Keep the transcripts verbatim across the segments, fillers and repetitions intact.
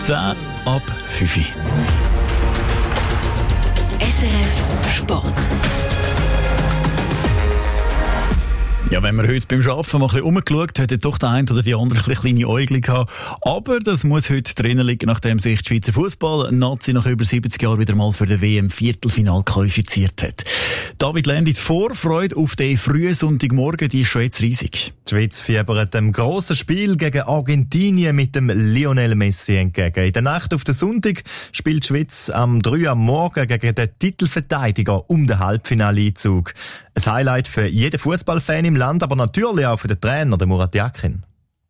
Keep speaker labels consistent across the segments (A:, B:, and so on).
A: zehn ab fünf.
B: S R F Sport.
A: Ja, wenn wir heute beim Arbeiten mal ein bisschen rumgeschaut haben, hat doch der eine oder die andere ein bisschen kleine Äugel gehabt. Aber das muss heute drinnen liegen, nachdem sich die Schweizer Fußball-Nazi nach über siebzig Jahren wieder mal für den W M-Viertelfinal qualifiziert hat. David Ländy, die Vorfreude auf den frühen Sonntagmorgen, die ist schon jetzt riesig.
C: Die Schweiz fiebert dem grossen Spiel gegen Argentinien mit dem Lionel Messi entgegen. In der Nacht auf den Sonntag spielt die Schweiz am drei am Morgen gegen den Titelverteidiger um den Halbfinaleinzug. Ein Highlight für jeden Fußballfan im Land, aber natürlich auch für den Trainer, den Murat Yakin.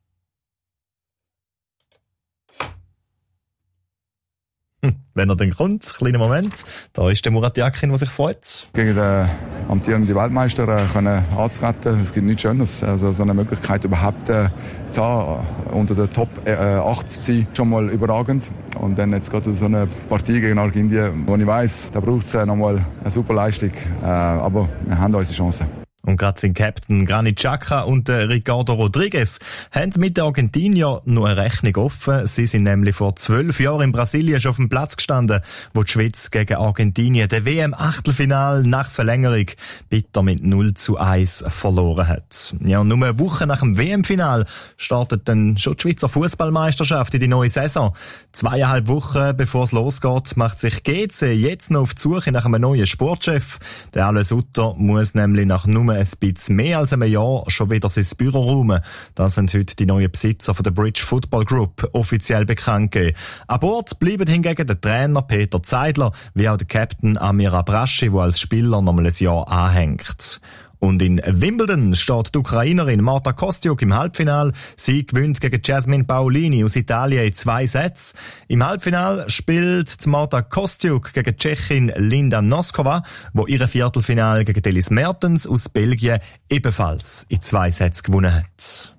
C: Hm, wenn er dann kommt, kleiner Moment, da ist der Murat Yakin, der sich freut.
D: Gegen den amtierenden Weltmeister äh, können anzutreten, es gibt nichts Schönes. Also so eine Möglichkeit überhaupt äh, zu haben, unter der Top äh, acht zu sein, schon mal überragend. Und dann jetzt gerade so eine Partie gegen Argentinien, wo ich weiss, da braucht es äh, nochmal eine super Leistung. Äh, aber wir haben unsere Chancen.
C: Und gerade sein Captain Granit Xhaka und äh, Ricardo Rodriguez haben mit den Argentiniern noch eine Rechnung offen. Sie sind nämlich vor zwölf Jahren in Brasilien schon auf dem Platz gestanden, wo die Schweiz gegen Argentinien den W M-Achtelfinal nach Verlängerung bitter mit null zu eins verloren hat. Ja, und nur eine Woche nach dem W M-Final startet dann schon die Schweizer Fußballmeisterschaft in die neue Saison. Zweieinhalb Wochen bevor es losgeht, macht sich G C jetzt noch auf die Suche nach einem neuen Sportchef. Der Alain Sutter muss nämlich nach nur ein bisschen mehr als einem Jahr schon wieder sein Büro räumen. Das sind heute die neuen Besitzer von der Bridge Football Group offiziell bekannt gegeben. An Bord bleiben hingegen der Trainer Peter Zeidler, wie auch der Captain Amir Abrashi, der als Spieler noch mal ein Jahr anhängt. Und in Wimbledon steht die Ukrainerin Marta Kostyuk im Halbfinale. Sie gewinnt gegen Jasmine Paolini aus Italien in zwei Sätzen. Im Halbfinale spielt Marta Kostyuk gegen die Tschechin Linda Noskova, wo ihre Viertelfinale gegen Elis Mertens aus Belgien ebenfalls in zwei Sätzen gewonnen hat.